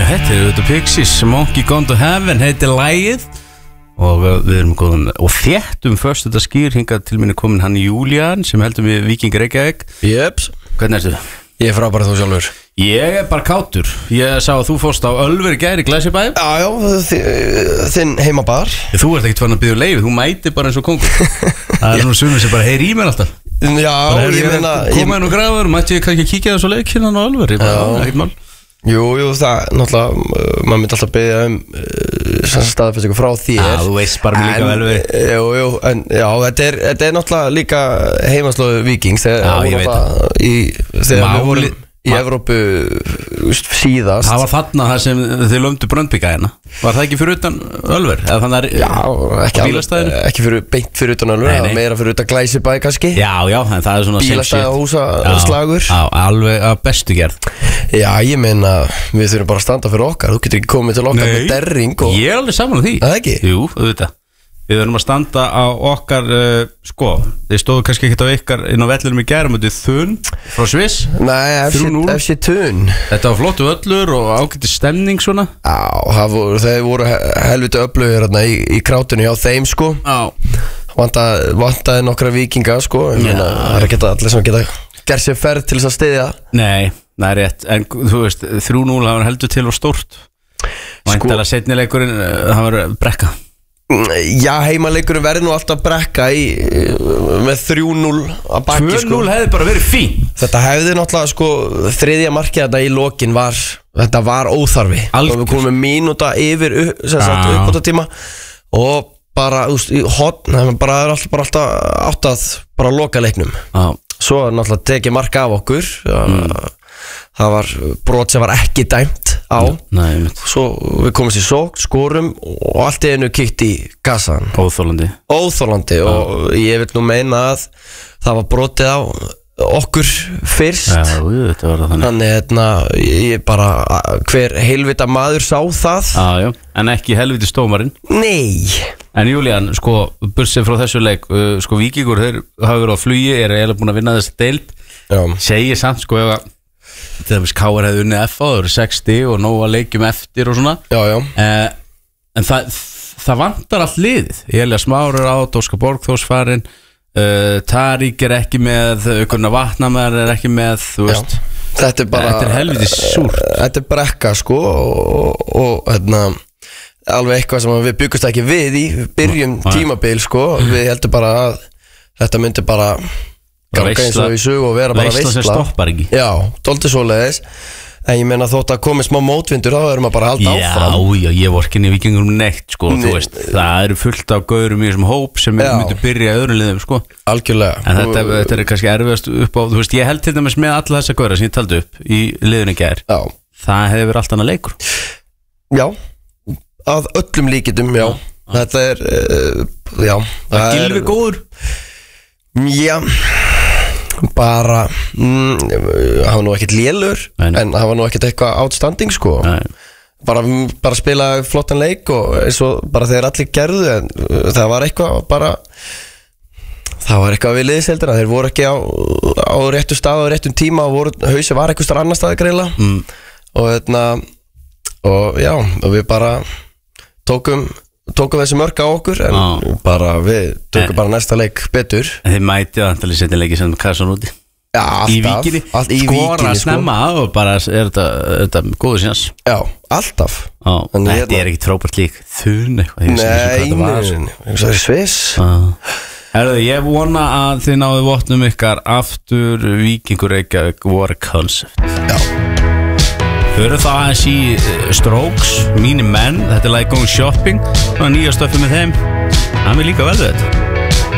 Þetta er The Pixies, Monkey Gone to Heaven heitir lagið og við erum góðan og þéttum föstudag skýr hingað til minni komin hann Júlían sem heldur við Víking Reykjavík. Jeps. Hvernig ertu? Ég frábæra þú sjálfur. Ég bara kátur. Ég sá að þú fórst á Ölver í gær í Glæsibæ. Já, þinn heimabar. Þú ert ekkert fann að byggja leyfi, þú mæti bara eins og kongur. Það er svona sumir sem bara heyri í mér alltaf. Já, ég meina komaðin og græður, mætti ég kannski kíkja þessu leik hérna á Ölver, ekkert mál. Jú, það, náttúrulega, maður myndi alltaf beðja staðfestingu frá þér. Já, þú veist bara mér líka vel við. Jú, en já, þetta er náttúrulega líka heimaslóðu Víkings. Já, ég veit það. Þegar við vorum í Evrópu síðast. Það var þarna það sem þið lömdu Bröndbyggja hérna. Var það ekki fyrir utan Ölver? Ekki beint fyrir utan Ölver, það var meira fyrir utan Glæsibæ kannski. Já, en það er svona bílastæða húsa slagur. Já, alveg að bestu gerð. Já, ég meina, við þurfum bara að standa fyrir okkar. Þú getur ekki komið til okkar með derring og... Ég er alveg saman á því. Það ekki? Jú, auðvitað. Við þurfum að standa á okkar, þið stóðu kannski ekkert á ykkar inn á vellinum í gærum, þetta er Þun frá Sviss. Nei, FC Thun. Þetta var flottu öllur og ágætti stemning svona. Já, þeir voru helviti öflugir í krátinu hjá þeim sko. Já. Vantaði nokkra víkinga sko. Það er ekki allir sem geta gerð sér ferð til þess að styðja. Nei, það er rétt. En þú veist, 3-0 það var heldur til og stórt. Væntalega seinnileikurinn, það var brekka. Já, heimaleikurinn verði nú alltaf brekka með 3-0 að baki 2-0 sko. Hefði bara verið fín. Þetta hefði náttúrulega sko, þriðja markið þetta í lokin þetta var óþarfi. Við komum með mínúta yfir uppbótartíma og bara það er alltaf átt að bara loka leiknum. Svo er náttúrulega tekið mark af okkur. Það var brot sem var ekki dæmt á. Svo við komumst í sókn, skorum og allt í einu kíkt í gassan. Óþolandi og ég vil nú meina að það var brotið á okkur fyrst. Já, þetta var það þannig. Þannig ég bara, hver heilvita maður sá það. Já, en ekki helviti stómarinn. Nei. En Júlían, sko, bursið frá þessu leik, sko, Víkingur, þeir hafa verið á flugi, eiginlega búin að vinna þessi deild. Segir samt, sko, ef að þegar Káar hefði unnið F á, það eru 60 og nóg að leikjum eftir og svona. En það vantar allt liðið. Elías Már át, Óskar Borgþórs farinn, Tarík ekki með, Gunnar Vatnamær ekki með, þú veist. Þetta er helviti súrt. Þetta er brekka sko og alveg eitthvað sem við byggust ekki við í byrjum tímabil sko. Við heldum bara að þetta myndi bara ganga eins og í sögu og vera bara veistla sem stoppar ekki. Já, dálítið svoleiðis. En ég meina þótt að komi smá mótvindur þá erum við bara að halda áfram. Já, ég vorkinni Víkingum neitt sko. Þú veist, það eru fullt af gaurum í þessum hóp sem myndu byrja í öðrum liðum sko. Algjörlega. En þetta er kannski erfiðast upp á, þú veist, ég held til dæmis með alla þessa gaura sem ég taldi upp í liðunni gær. Já. Það hefði verið allt annað leikur. Já, að öllum líkitum, já. Þetta er, já. Það Gylfi góður? Já, bara hann var nú ekkert lélur en hann var nú ekkert eitthvað outstanding sko. bara spila flottan leik og eins og bara þegar allir gerðu en það var eitthvað við liðseldina, þeir voru ekki á réttu stað og réttum tíma og hausi var eitthvað starf annar staði greila og já, og við bara tókum þessi mörg á okkur en bara við tökum bara næsta leik betur. En þið mætið antalið setja leiki sem Kassan úti. Já, alltaf. Í Víkinni. Skora snemma og bara er þetta góður síðans. Já, alltaf. Þetta er ekki trópart lík. Þun eitthvað. Nei, það er Sviss. Ég vona að þið náðu votnum ykkar aftur Víkingur Reykjavík War Concept. Já. Þau eru það aðeins í Strokes, Mínir menn, þetta er like going shopping, svona nýja stöfið með þeim, það er líka vel við þetta.